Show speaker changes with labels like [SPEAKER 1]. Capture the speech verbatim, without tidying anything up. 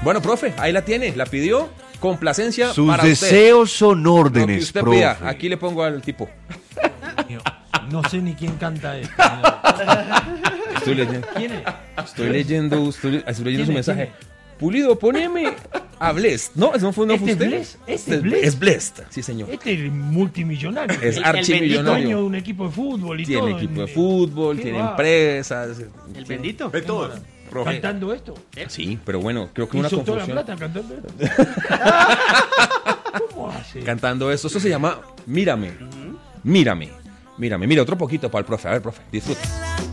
[SPEAKER 1] Bueno, profe, ahí la tiene, la pidió. Complacencia
[SPEAKER 2] Sus
[SPEAKER 1] para usted.
[SPEAKER 2] deseos son
[SPEAKER 1] Lo que
[SPEAKER 2] órdenes,
[SPEAKER 1] usted
[SPEAKER 2] profe.
[SPEAKER 1] pida, aquí le pongo al tipo.
[SPEAKER 3] No sé ni quién canta esto.
[SPEAKER 1] Estoy leyendo.
[SPEAKER 3] ¿Quién es?
[SPEAKER 1] Estoy leyendo, estoy, estoy leyendo su
[SPEAKER 3] ¿Quién es?
[SPEAKER 1] mensaje. Pulido, poneme a Blessed. No, eso no fue, no
[SPEAKER 3] ¿Este
[SPEAKER 1] fue
[SPEAKER 3] es
[SPEAKER 1] usted.
[SPEAKER 3] Blessed? ¿Este es
[SPEAKER 1] es,
[SPEAKER 3] Blessed?
[SPEAKER 1] es Blessed, sí señor.
[SPEAKER 3] Este es multimillonario.
[SPEAKER 1] Es
[SPEAKER 3] El- el
[SPEAKER 1] archimillonario.
[SPEAKER 3] dueño de un equipo de fútbol y
[SPEAKER 1] Tiene
[SPEAKER 3] todo.
[SPEAKER 1] equipo de
[SPEAKER 3] ¿Qué
[SPEAKER 1] fútbol, tiene
[SPEAKER 3] va?
[SPEAKER 1] empresas.
[SPEAKER 4] El
[SPEAKER 1] tiene-
[SPEAKER 4] bendito.
[SPEAKER 2] De todo.
[SPEAKER 1] Profe.
[SPEAKER 3] Cantando esto.
[SPEAKER 1] Sí, pero bueno, creo que una
[SPEAKER 3] ¿Hizo toda la
[SPEAKER 1] confusión.
[SPEAKER 3] plata cantando esto? ¿Cómo hace?
[SPEAKER 1] Cantando esto, esto se llama Mírame. Mírame. Mírame. Mira, otro poquito para el profe. A ver, profe, disfruta.